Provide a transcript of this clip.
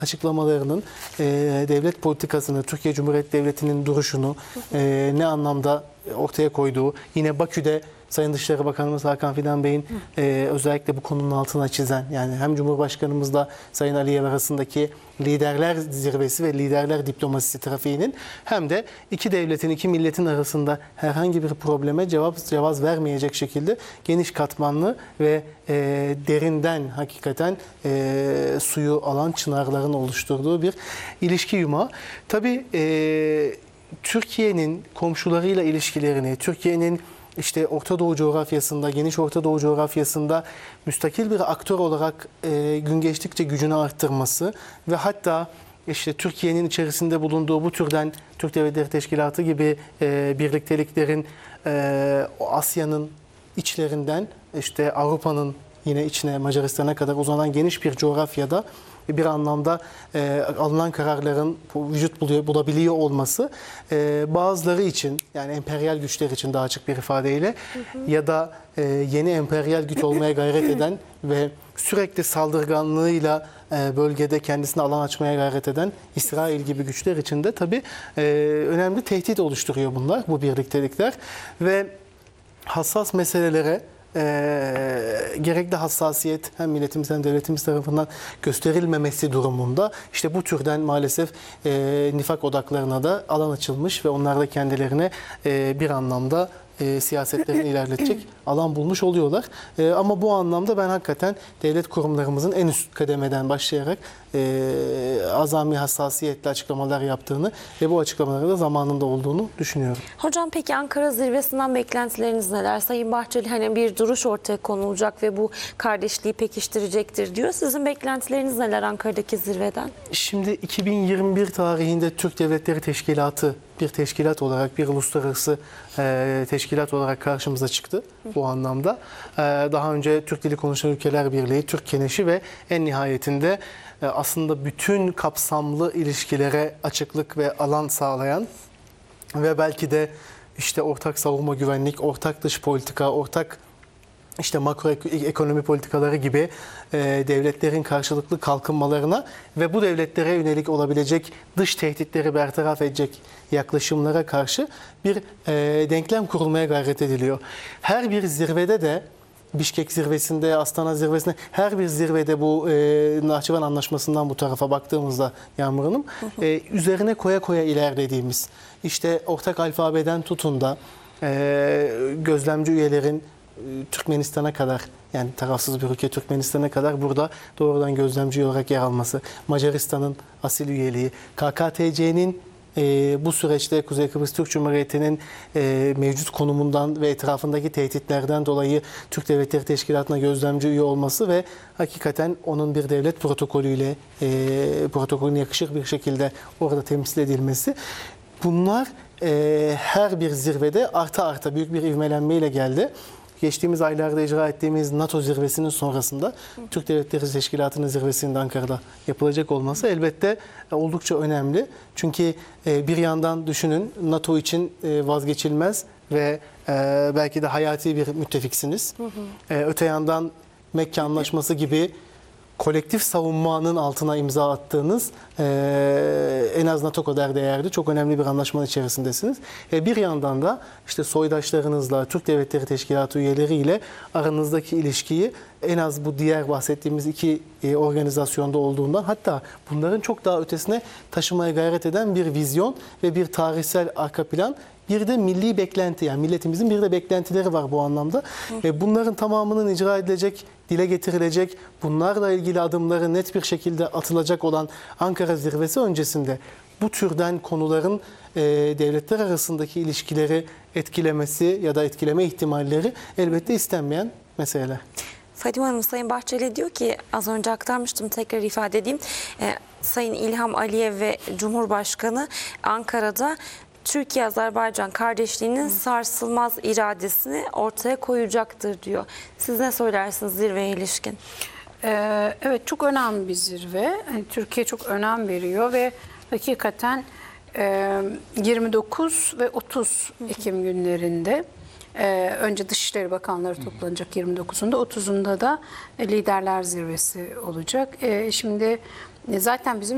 açıklamalarının devlet politikasını, Türkiye Cumhuriyeti Devleti'nin duruşunu ne anlamda ortaya koyduğu, yine Bakü'de Sayın Dışişleri Bakanımız Hakan Fidan Bey'in özellikle bu konunun altına çizen, yani hem Cumhurbaşkanımızla Sayın Aliyev arasındaki liderler zirvesi ve liderler diplomasisi trafiğinin hem de iki devletin, iki milletin arasında herhangi bir probleme cevaz vermeyecek şekilde geniş katmanlı ve derinden hakikaten suyu alan çınarların oluşturduğu bir ilişki yumağı. Tabii Türkiye'nin komşularıyla ilişkilerini, Türkiye'nin İşte Orta Doğu coğrafyasında, geniş Orta Doğu coğrafyasında müstakil bir aktör olarak gün geçtikçe gücünü arttırması ve hatta işte Türkiye'nin içerisinde bulunduğu bu türden Türk Devletleri Teşkilatı gibi birlikteliklerin Asya'nın içlerinden işte Avrupa'nın yine içine Macaristan'a kadar uzanan geniş bir coğrafyada bir anlamda alınan kararların vücut bulabiliyor olması bazıları için, yani emperyal güçler için daha açık bir ifadeyle ya da yeni emperyal güç olmaya gayret eden ve sürekli saldırganlığıyla bölgede kendisine alan açmaya gayret eden İsrail gibi güçler için de tabii önemli tehdit oluşturuyor bunlar, bu birliktelikler ve hassas meselelere gerekli hassasiyet hem milletimiz hem devletimiz tarafından gösterilmemesi durumunda işte bu türden maalesef nifak odaklarına da alan açılmış ve onlar da kendilerine bir anlamda siyasetlerini ilerletecek alan bulmuş oluyorlar. Ama bu anlamda ben hakikaten devlet kurumlarımızın en üst kademeden başlayarak azami hassasiyetle açıklamalar yaptığını ve bu açıklamaların da zamanında olduğunu düşünüyorum. Hocam peki Ankara zirvesinden beklentileriniz neler? Sayın Bahçeli hani bir duruş ortaya konulacak ve bu kardeşliği pekiştirecektir diyor. Sizin beklentileriniz neler Ankara'daki zirveden? Şimdi 2021 tarihinde Türk Devletleri Teşkilatı bir teşkilat olarak, bir uluslararası teşkilat olarak karşımıza çıktı bu anlamda. Daha önce Türk Dili Konuşan Ülkeler Birliği, Türk Keneşi ve en nihayetinde aslında bütün kapsamlı ilişkilere açıklık ve alan sağlayan ve belki de işte ortak savunma güvenlik, ortak dış politika, ortak işte makroekonomi politikaları gibi devletlerin karşılıklı kalkınmalarına ve bu devletlere yönelik olabilecek dış tehditleri bertaraf edecek yaklaşımlara karşı bir denklem kurulmaya gayret ediliyor. Her bir zirvede de Bişkek zirvesinde, Astana zirvesinde, her bir zirvede bu Nahçıvan Anlaşması'ndan bu tarafa baktığımızda Yağmur Hanım, üzerine koya koya ilerlediğimiz, işte ortak alfabeden tutun da gözlemci üyelerin Türkmenistan'a kadar, yani tarafsız bir ülke Türkmenistan'a kadar burada doğrudan gözlemci olarak yer alması, Macaristan'ın asil üyeliği, KKTC'nin bu süreçte Kuzey Kıbrıs Türk Cumhuriyeti'nin mevcut konumundan ve etrafındaki tehditlerden dolayı Türk Devletleri Teşkilatı'na gözlemci üye olması ve hakikaten onun bir devlet protokolüyle protokolüne yakışır bir şekilde orada temsil edilmesi. Bunlar her bir zirvede arta büyük bir ivmelenmeyle geldi. Geçtiğimiz aylarda icra ettiğimiz NATO zirvesinin sonrasında Türk Devletleri Teşkilatı'nın zirvesinin de Ankara'da yapılacak olması elbette oldukça önemli. Çünkü bir yandan düşünün, NATO için vazgeçilmez ve belki de hayati bir müttefiksiniz. Öte yandan Mekke Anlaşması gibi kolektif savunmanın altına imza attığınız en az NATO kadar değerli, çok önemli bir anlaşmanın içerisindesiniz. Bir yandan da işte soydaşlarınızla, Türk Devletleri Teşkilatı üyeleriyle aranızdaki ilişkiyi en az bu diğer bahsettiğimiz iki organizasyonda olduğundan, hatta bunların çok daha ötesine taşımaya gayret eden bir vizyon ve bir tarihsel arka plan, bir de milli beklenti, yani milletimizin bir de beklentileri var bu anlamda. Bunların tamamının icra edilecek, dile getirilecek, bunlarla ilgili adımları net bir şekilde atılacak olan Ankara zirvesi öncesinde bu türden konuların devletler arasındaki ilişkileri etkilemesi ya da etkileme ihtimalleri elbette istenmeyen meseleler. Fadime Hanım, Sayın Bahçeli diyor ki, az önce aktarmıştım, tekrar ifade edeyim. Sayın İlham Aliyev ve Cumhurbaşkanı Ankara'da Türkiye-Azerbaycan kardeşliğinin sarsılmaz iradesini ortaya koyacaktır diyor. Siz ne söylersiniz zirveye ilişkin? Evet, çok önemli bir zirve. Türkiye çok önem veriyor ve hakikaten 29 ve 30 Ekim günlerinde önce Dışişleri Bakanları toplanacak 29'unda, 30'unda da Liderler Zirvesi olacak. Şimdi zaten bizim